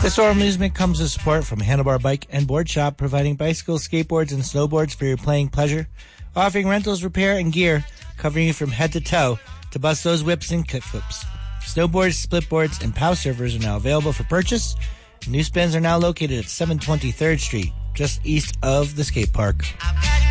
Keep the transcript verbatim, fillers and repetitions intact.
This oral amusement comes with support from Handlebar Bike and Board Shop, providing bicycles, skateboards, and snowboards for your playing pleasure, offering rentals, repair, and gear, covering you from head to toe to bust those whips and kickflips. Snowboards, splitboards, and POW servers are now available for purchase. New Spins are now located at seven twenty-third Street, just east of the skate park.